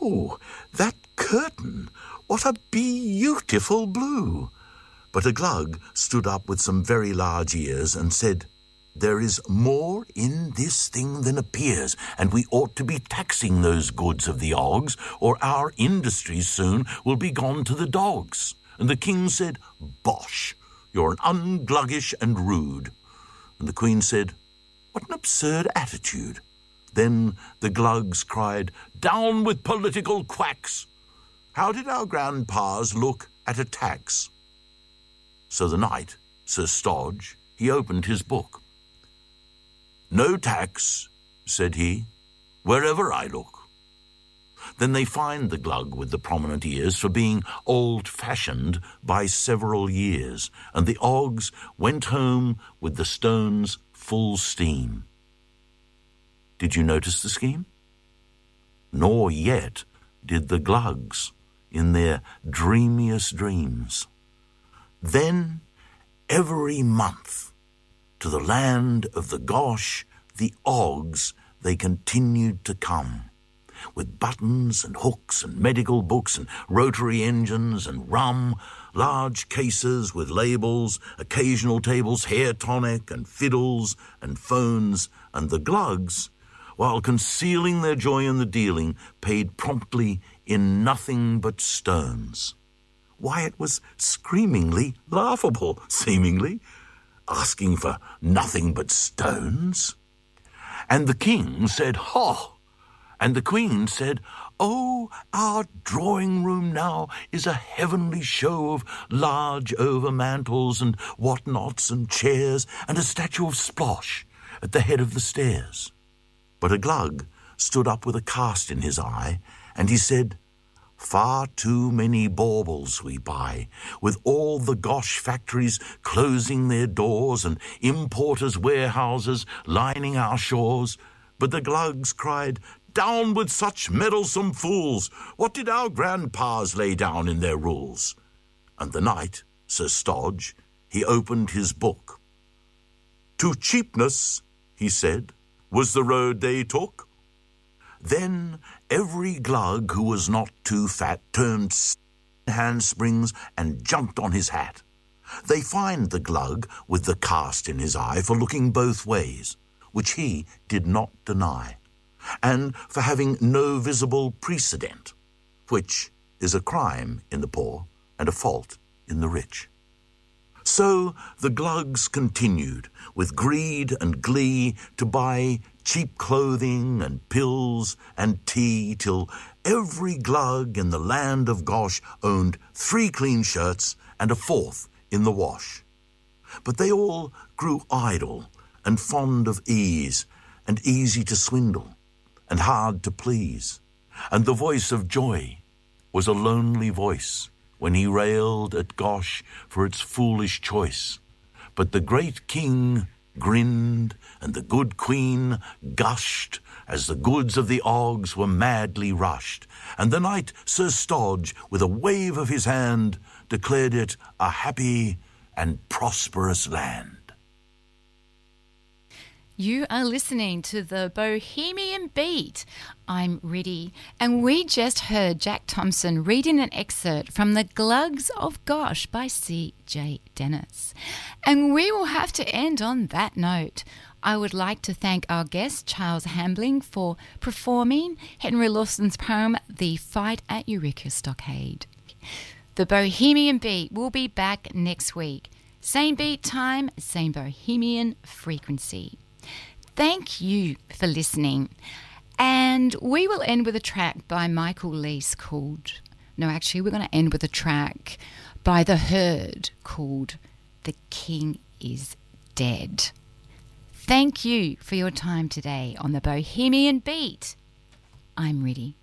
Oh, that curtain! What a beautiful blue! But a Glug stood up with some very large ears and said, "There is more in this thing than appears, and we ought to be taxing those goods of the Ogs, or our industries soon will be gone to the dogs." And the king said, "Bosh! You're an ungluggish and rude." And the queen said, "What an absurd attitude." Then the Glugs cried, "Down with political quacks! How did our grandpas look at a tax?" So the knight, Sir Stodge, he opened his book. "No tax," said he, "wherever I look." Then they fined the Glug with the prominent ears for being old-fashioned by several years, and the Ogs went home with the stones full steam. Did you notice the scheme? Nor yet did the Glugs in their dreamiest dreams. Then, every month, to the land of the Gosh, the Ogs, they continued to come, with buttons and hooks and medical books and rotary engines and rum, large cases with labels, occasional tables, hair tonic and fiddles and phones, and the Glugs, while concealing their joy in the dealing, paid promptly in nothing but stones. Why, it was screamingly laughable, seemingly, asking for nothing but stones. And the king said, "Ho!" And the queen said, "Oh, our drawing-room now is a heavenly show of large overmantels and what-nots and chairs and a statue of Splosh at the head of the stairs." But a Glug stood up with a cast in his eye, and he said, "Far too many baubles we buy, with all the Gosh factories closing their doors and importers' warehouses lining our shores." But the Glugs cried, "Down with such meddlesome fools! What did our grandpas lay down in their rules?" And the knight, Sir Stodge, he opened his book. "To cheapness," he said, "was the road they took." Then every Glug who was not too fat turned handsprings and jumped on his hat. They fined the Glug with the cast in his eye for looking both ways, which he did not deny, and for having no visible precedent, which is a crime in the poor and a fault in the rich. So the Glugs continued, with greed and glee, to buy cheap clothing and pills and tea, till every Glug in the land of Gosh owned 3 clean shirts and a 4th in the wash. But they all grew idle and fond of ease, and easy to swindle, and hard to please, and the voice of Joy was a lonely voice when he railed at Gosh for its foolish choice. But the great king grinned, and the good queen gushed, as the goods of the Ogs were madly rushed, and the knight Sir Stodge, with a wave of his hand, declared it a happy and prosperous land. You are listening to the Bohemian Beat. I'm Riddy, and we just heard Jack Thompson reading an excerpt from The Glugs of Gosh by C.J. Dennis. And we will have to end on that note. I would like to thank our guest, Charles Hambling, for performing Henry Lawson's poem, The Fight at Eureka Stockade. The Bohemian Beat will be back next week. Same beat time, same Bohemian frequency. Thank you for listening. And we will end with a track by Michael Leese called... No, actually, we're going to end with a track by The Herd called The King is Dead. Thank you for your time today on the Bohemian Beat. I'm Riddy.